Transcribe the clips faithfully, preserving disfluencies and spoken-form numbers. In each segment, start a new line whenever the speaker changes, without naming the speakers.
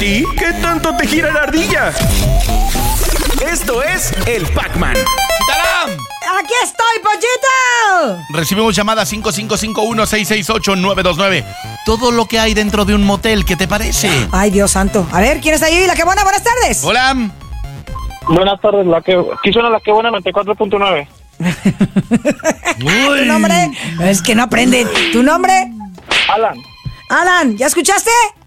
¿Y qué tanto te gira la ardilla? Esto es el Pac-Man.
¡Chitarán!
¡Aquí estoy, pollito!
Recibimos llamada cinco cinco cinco uno seis seis ocho nueve dos nueve. Todo lo que hay dentro de un motel, ¿qué te parece?
Ay, Dios santo. A ver, ¿quién está ahí? La que buena, buenas tardes.
Hola.
Buenas tardes, la que aquí suena la que buena noventa y cuatro punto nueve.
¿Tu nombre? Es que no aprenden. ¿Tu nombre?
Alan.
Alan, ¿ya escuchaste?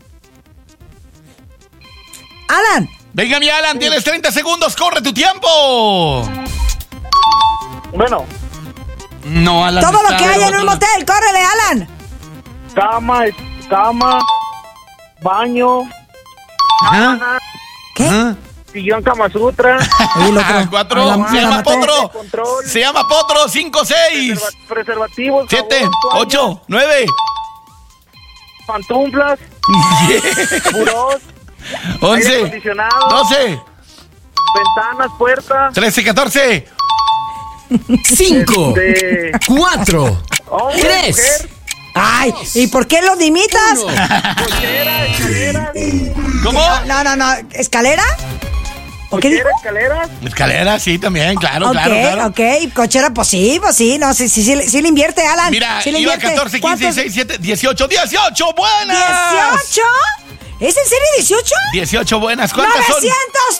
Alan.
Venga, mi Alan, tienes treinta segundos, corre tu tiempo.
Bueno,
No, Alan.
Todo lo
está
que hay en un
otro-
motel, córrele, Alan.
cama, es- cama, baño,
Ajá.
¿Qué?
Ajá.
sillón Kama Sutra,
Oye, el otro.
Ah, cuatro.
Me la-
Se
me la
llama
maté.
Potro.
control,
Se llama Potro. Cinco, seis,
preserva- preservativos,
siete,
jabón, toalla,
ocho, nueve,
pantuflas, burós, aire
once,
acondicionado,
doce,
ventanas, puertas,
trece, catorce.
Cinco,
de
cuatro,
hombre,
tres.
mujer,
Ay, ¿y por qué los limitas?
cochera, escalera,
¿Cómo?
No, no, no. ¿Escalera? ¿O qué dijo?
cochera, escalera,
Escalera, sí, también, claro,
Ok,
claro, claro.
ok. Cochera, pues sí, pues sí. No, sí, sí, sí, sí le invierte, Alan.
Mira,
sí le
iba
invierte.
catorce, quince,
¿Cuántos?
dieciséis, diecisiete, dieciocho, dieciocho, buenas.
¿dieciocho? ¿Es en serio dieciocho?
dieciocho buenas, ¿cuántas son?
¡novecientos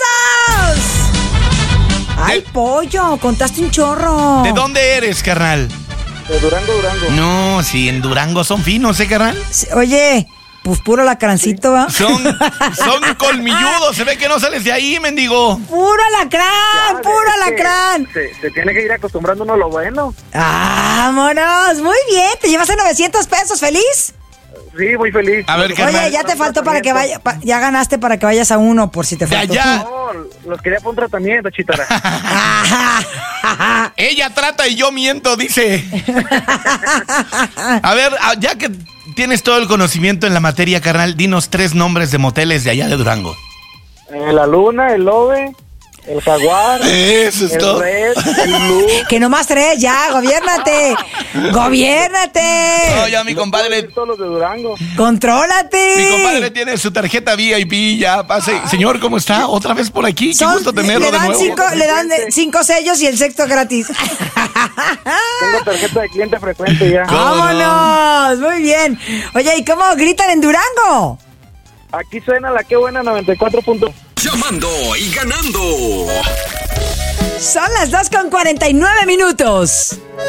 pesos! ¡Ay,
De-
pollo! Contaste un chorro.
¿De dónde eres, carnal?
de Durango, Durango.
No, sí, en Durango son finos, ¿eh, carnal?
Sí, oye, pues puro lacrancito, ¿va?
Son, son colmilludos, se ve que no sales de ahí, mendigo.
¡Puro alacrán!
Ya,
¡Puro
es que
alacrán!
Se, se tiene que ir acostumbrando uno a lo bueno.
¡Vámonos! Muy bien, te llevas a novecientos pesos, ¿feliz?
Sí, muy feliz.
A ver,
Lo que
carnal.
Oye, ya te faltó para que vaya, pa- ya ganaste para que vayas a uno, por si te
De
faltó.
allá.
No, los quería por un tratamiento, chitara.
Ajá.
Ella trata y yo miento, dice. A ver, ah, ya que tienes todo el conocimiento en la materia, carnal, dinos tres nombres de moteles de allá de Durango.
Eh, la luna, el lobe, el jaguar,
Eso es
el
todo.
red, el blue.
Que nomás tres, ya, gobiérnate. Gobiérnate.
No, ya mi compadre,
Todos los de Durango.
Contrólate.
mi compadre tiene su tarjeta V I P, ya pase. Señor, ¿cómo está? Otra vez por aquí, qué
Son-
gusto tenerlo
le
de
dan
nuevo.
cinco, le dan de- cinco sellos y el sexto gratis.
Tengo tarjeta de cliente frecuente ya.
¿Cómo no?
¡Vámonos! Muy bien. Oye, ¿y cómo gritan en Durango?
Aquí suena la que buena noventa y cuatro punto.
Llamando y ganando.
Son las dos con cuarenta y nueve minutos.